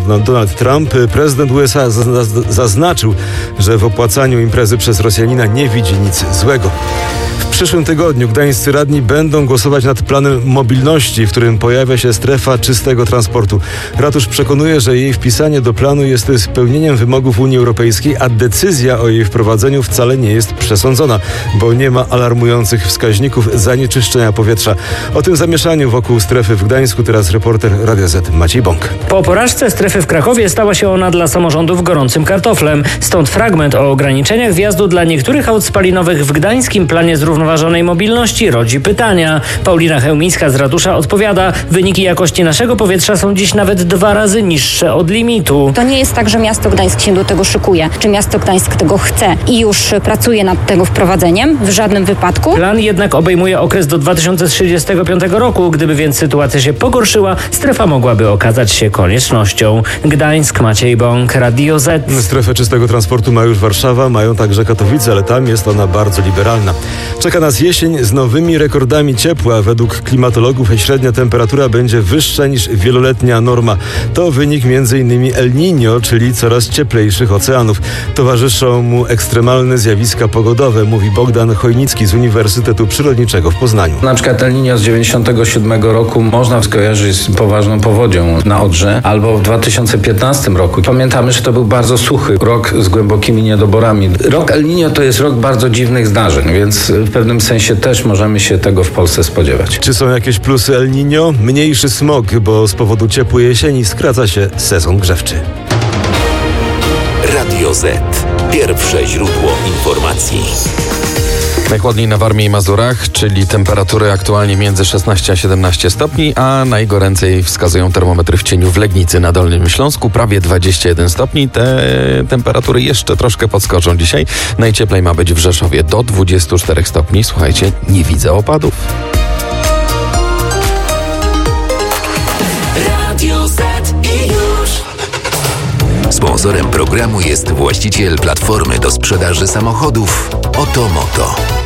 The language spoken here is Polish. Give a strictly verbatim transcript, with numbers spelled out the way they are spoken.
Donald Trump. Prezydent U S A zaznaczył, że w opłacaniu imprezy przez Rosjanina nie widzi nic złego. W przyszłym tygodniu gdańscy radni będą głosować nad planem mobilności, w którym pojawia się strefa czystego transportu. Ratusz przekonuje, że jej wpisanie do planu jest spełnieniem wymogów Unii Europejskiej, a decyzja o jej wprowadzeniu wcale nie jest przesądzona, bo nie ma alarmujących wskaźników zanieczyszczenia powietrza. O tym zamieszaniu wokół strefy w Gdańsku teraz reporter Radia Z Maciej Bąk. Po porażce strefy w Krakowie stała się ona dla samorządów gorącym kartoflem. Stąd fragment o ograniczeniach wjazdu dla niektórych aut spalinowych w gdańskim planie zrównoważonej mobilności rodzi pytania. Paulina Chełmińska z ratusza odpowiada: wyniki jakości naszego powietrza są dziś nawet dwa razy niższe od limitu. To nie jest tak, że miasto Gdańsk się do tego szykuje, czy miasto Gdańsk tego chce i już pracuje nad tego wprowadzeniem, w żadnym wypadku. Plan jednak obejmuje okres do dwa tysiące trzydziestego piątego roku. Gdyby więc sytuacja się pogorszyła, strefa mogłaby okazać się koniecznością. Gdańsk, Maciej Bąk, Radio Z. Strefę czystego transportu ma już Warszawa, mają także Katowice, ale tam jest ona bardzo liberalna. Czeka nas jesień z nowymi rekordami ciepła. Według klimatologów średnia temperatura będzie wyższa niż wieloletnia norma. To wynik między innymi El Niño, czyli coraz cieplejszych oceanów. Towarzyszą mu ekstremalne zjawiska pogodowe, mówi Bogdan Chojnicki z Uniwersytetu Przyrodniczego w Poznaniu. Na przykład El Niño z dziewięćdziesiątego siódmego roku można skojarzyć z poważną powodzią na Odrze, albo w dwa tysiące piętnastym roku. Pamiętamy, że to był bardzo suchy rok z głębokimi niedoborami. Rok El Niño to jest rok bardzo dziwnych zdarzeń, więc w pewnym sensie też możemy się tego w Polsce spodziewać. Czy są jakieś plusy El Niño? Mniejszy smog, bo z powodu ciepłej jesieni skraca się sezon grzewczy. Radio Z. Pierwsze źródło informacji. Najchłodniej na Warmii i Mazurach, czyli temperatury aktualnie między szesnaście a siedemnaście stopni, a najgoręcej wskazują termometry w cieniu w Legnicy na Dolnym Śląsku, prawie dwadzieścia jeden stopni. Te temperatury jeszcze troszkę podskoczą dzisiaj. Najcieplej ma być w Rzeszowie do dwudziestu czterech stopni. Słuchajcie, nie widzę opadów. Radio Z i już. Sponsorem programu jest właściciel platformy do sprzedaży samochodów Oto Moto.